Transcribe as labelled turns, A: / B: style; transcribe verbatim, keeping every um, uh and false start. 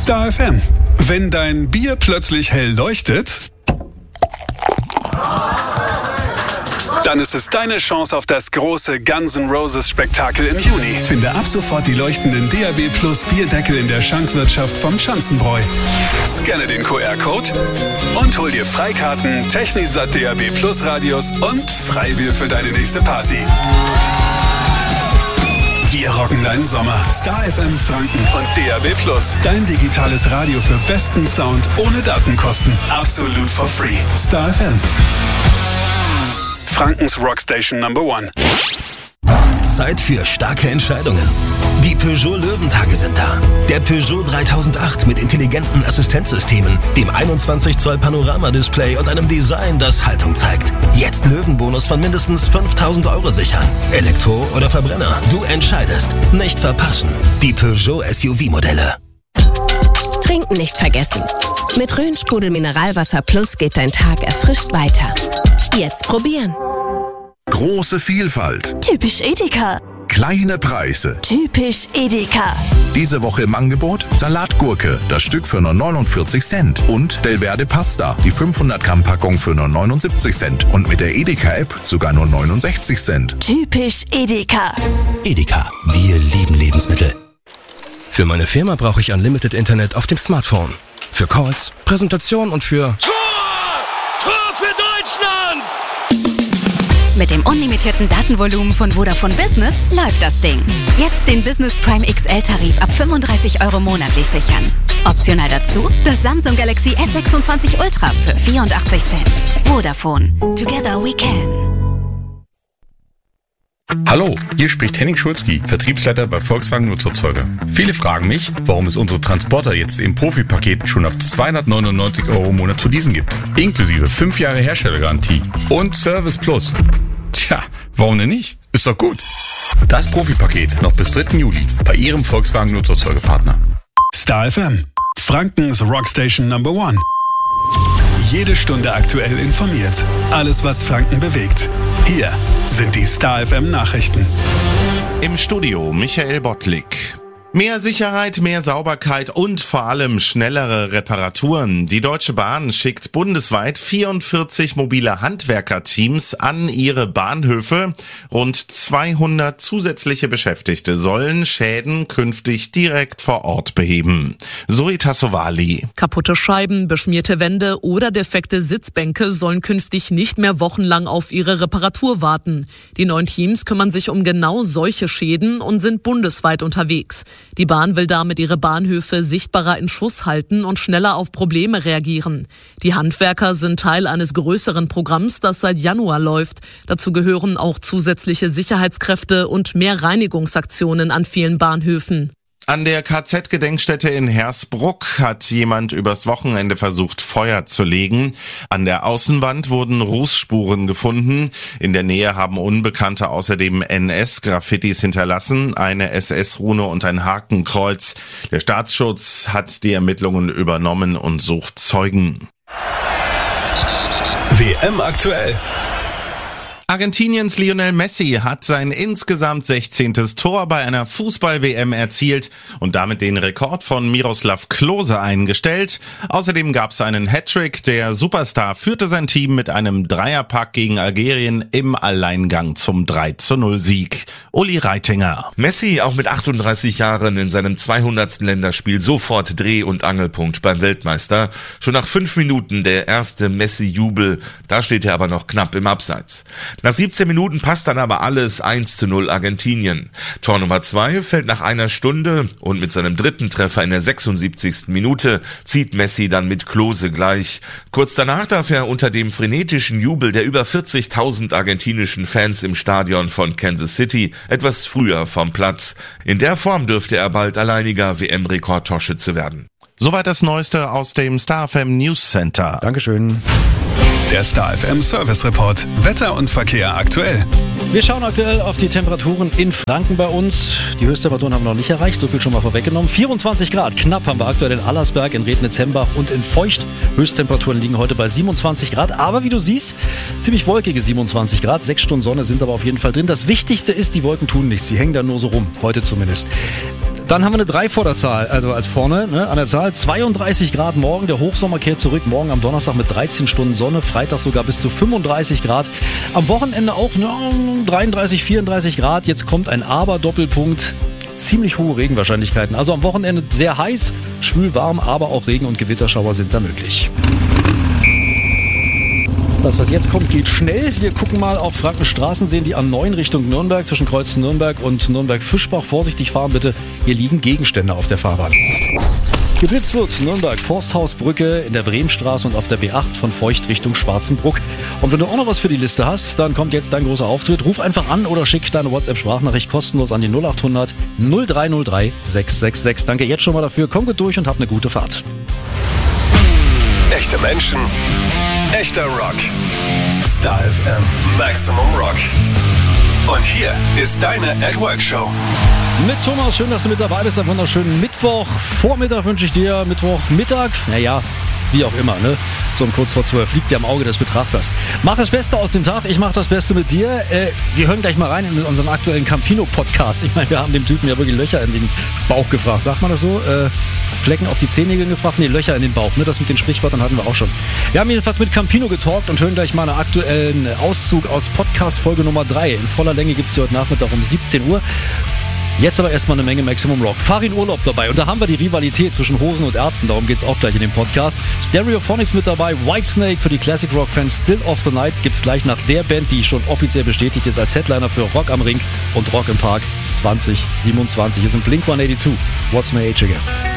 A: Star F M. Wenn dein Bier plötzlich hell leuchtet, dann ist es deine Chance auf das große Guns N' Roses Spektakel im Juni. Finde ab sofort die leuchtenden D A B Plus Bierdeckel in der Schankwirtschaft vom Schanzenbräu. Scanne den Q R-Code und hol dir Freikarten, Technisat D A B Plus Radios und Freibier für deine nächste Party. Wir rocken deinen Sommer. Star F M Franken und D A B Plus. Dein digitales Radio für besten Sound ohne Datenkosten. Absolut for free. Star F M. Frankens Rockstation Number One.
B: Zeit für starke Entscheidungen. Die Peugeot Löwentage sind da. Der Peugeot dreitausendacht mit intelligenten Assistenzsystemen, dem einundzwanzig Zoll Panoramadisplay und einem Design, das Haltung zeigt. Jetzt Löwenbonus von mindestens fünftausend Euro sichern. Elektro oder Verbrenner? Du entscheidest. Nicht verpassen. Die Peugeot S U V-Modelle.
C: Trinken nicht vergessen. Mit Rhön-Sprudel Mineralwasser Plus geht dein Tag erfrischt weiter. Jetzt probieren.
D: Große Vielfalt.
E: Typisch Edeka.
D: Kleine Preise.
E: Typisch Edeka.
D: Diese Woche im Angebot Salatgurke, das Stück für nur neunundvierzig Cent. Und Delverde Pasta, die fünfhundert Gramm Packung für nur neunundsiebzig Cent. Und mit der Edeka-App sogar nur neunundsechzig Cent.
E: Typisch Edeka.
B: Edeka, wir lieben Lebensmittel. Für meine Firma brauche ich Unlimited Internet auf dem Smartphone. Für Calls, Präsentation und für...
F: Tor! Tor für Deutschland!
G: Mit dem unlimitierten Datenvolumen von Vodafone Business läuft das Ding. Jetzt den Business Prime X L-Tarif ab fünfunddreißig Euro monatlich sichern. Optional dazu das Samsung Galaxy S sechsundzwanzig Ultra für vierundachtzig Cent. Vodafone. Together we can.
H: Hallo, hier spricht Henning Schulzki, Vertriebsleiter bei Volkswagen Nutzerzeuger. Viele fragen mich, warum es unsere Transporter jetzt im Profi-Paket schon ab zweihundertneunundneunzig Euro im Monat zu leasen gibt. Inklusive fünf Jahre Herstellergarantie und Service Plus. Tja, warum denn nicht? Ist doch gut. Das Profi-Paket noch bis dritten Juli bei Ihrem Volkswagen Nutzerzeugerpartner.
A: Star F M. Frankens Rockstation Number One. Jede Stunde aktuell informiert. Alles, was Franken bewegt. Hier sind die Star F M Nachrichten.
I: Im Studio Michael Bottlik. Mehr Sicherheit, mehr Sauberkeit und vor allem schnellere Reparaturen. Die Deutsche Bahn schickt bundesweit vierundvierzig mobile Handwerkerteams an ihre Bahnhöfe. Rund zweihundert zusätzliche Beschäftigte sollen Schäden künftig direkt vor Ort beheben. Zoe Tassovali.
J: Kaputte Scheiben, beschmierte Wände oder defekte Sitzbänke sollen künftig nicht mehr wochenlang auf ihre Reparatur warten. Die neuen Teams kümmern sich um genau solche Schäden und sind bundesweit unterwegs. Die Bahn will damit ihre Bahnhöfe sichtbarer in Schuss halten und schneller auf Probleme reagieren. Die Handwerker sind Teil eines größeren Programms, das seit Januar läuft. Dazu gehören auch zusätzliche Sicherheitskräfte und mehr Reinigungsaktionen an vielen Bahnhöfen.
I: An der K Z-Gedenkstätte in Hersbruck hat jemand übers Wochenende versucht, Feuer zu legen. An der Außenwand wurden Rußspuren gefunden. In der Nähe haben Unbekannte außerdem N S-Graffitis hinterlassen, eine S S-Rune und ein Hakenkreuz. Der Staatsschutz hat die Ermittlungen übernommen und sucht Zeugen.
A: W M aktuell.
I: Argentiniens Lionel Messi hat sein insgesamt sechzehntes Tor bei einer Fußball-W M erzielt und damit den Rekord von Miroslav Klose eingestellt. Außerdem gab es einen Hattrick. Der Superstar führte sein Team mit einem Dreierpack gegen Algerien im Alleingang zum drei zu null Sieg. Uli Reitinger.
K: Messi auch mit achtunddreißig Jahren in seinem zweihundertsten Länderspiel sofort Dreh- und Angelpunkt beim Weltmeister. Schon nach fünf Minuten der erste Messi-Jubel. Da steht er aber noch knapp im Abseits. Nach siebzehn Minuten passt dann aber alles eins zu null Argentinien. Tor Nummer zwei fällt nach einer Stunde und mit seinem dritten Treffer in der sechsundsiebzigsten Minute zieht Messi dann mit Klose gleich. Kurz danach darf er unter dem frenetischen Jubel der über vierzigtausend argentinischen Fans im Stadion von Kansas City etwas früher vom Platz. In der Form dürfte er bald alleiniger W M-Rekordtorschütze werden.
I: Soweit das Neueste aus dem Star F M News Center.
B: Dankeschön.
A: Der Star F M Service Report. Wetter und Verkehr aktuell.
L: Wir schauen aktuell auf die Temperaturen in Franken bei uns. Die Höchsttemperaturen haben wir noch nicht erreicht, so viel schon mal vorweggenommen. vierundzwanzig Grad knapp haben wir aktuell in Allersberg, in Rednitz-Hembach und in Feucht. Höchsttemperaturen liegen heute bei siebenundzwanzig Grad. Aber wie du siehst, ziemlich wolkige siebenundzwanzig Grad. Sechs Stunden Sonne sind aber auf jeden Fall drin. Das Wichtigste ist, die Wolken tun nichts. Sie hängen da nur so rum, heute zumindest. Dann haben wir eine drei vor der Zahl, also als vorne, ne, an der Zahl. zweiunddreißig Grad morgen, der Hochsommer kehrt zurück. Morgen am Donnerstag mit dreizehn Stunden Sonne, Freitag sogar bis zu fünfunddreißig Grad. Am Wochenende auch ne, dreiunddreißig, vierunddreißig Grad. Jetzt kommt ein Aber-Doppelpunkt. Ziemlich hohe Regenwahrscheinlichkeiten. Also am Wochenende sehr heiß, schwül warm, aber auch Regen- und Gewitterschauer sind da möglich. Das, was jetzt kommt, geht schnell. Wir gucken mal auf Frankenstraßen, sehen die A neun Richtung Nürnberg, zwischen Kreuz Nürnberg und Nürnberg-Fischbach. Vorsichtig fahren bitte, hier liegen Gegenstände auf der Fahrbahn. Geblitzt wird Nürnberg, Forsthausbrücke, in der Bremenstraße und auf der B acht von Feucht Richtung Schwarzenbruck. Und wenn du auch noch was für die Liste hast, dann kommt jetzt dein großer Auftritt. Ruf einfach an oder schick deine WhatsApp-Sprachnachricht kostenlos an die null acht hundert null drei null drei sechs sechs sechs. Danke jetzt schon mal dafür. Komm gut durch und hab eine gute Fahrt.
A: Echte Menschen, echter Rock. Star F M Maximum Rock. Und hier ist deine At Work Show.
L: Mit Thomas, schön, dass du mit dabei bist. Einen wunderschönen Mittwoch. Vormittag wünsche ich dir, Mittwochmittag. Naja, wie auch immer, ne? So um kurz vor zwölf liegt dir am Auge des Betrachters. Mach das Beste aus dem Tag, ich mach das Beste mit dir. Äh, wir hören gleich mal rein in unseren aktuellen Campino-Podcast. Ich meine, wir haben dem Typen ja wirklich Löcher in den Bauch gefragt. Sagt man das so? Äh, Flecken auf die Zehennägel gefragt? Nee, Löcher in den Bauch. Ne? Das mit den Sprichwörtern hatten wir auch schon. Wir haben jedenfalls mit Campino getalkt und hören gleich mal einen aktuellen Auszug aus Podcast-Folge Nummer drei. In voller Länge gibt es hier heute Nachmittag um siebzehn Uhr. Jetzt aber erstmal eine Menge Maximum Rock. Farin Urlaub dabei. Und da haben wir die Rivalität zwischen Hosen und Ärzten. Darum geht's auch gleich in dem Podcast. Stereophonics mit dabei. Whitesnake für die Classic Rock Fans. Still of the Night gibt's gleich nach der Band, die schon offiziell bestätigt ist als Headliner für Rock am Ring und Rock im Park zwanzig siebenundzwanzig. Hier sind Blink one eighty-two. What's My Age Again?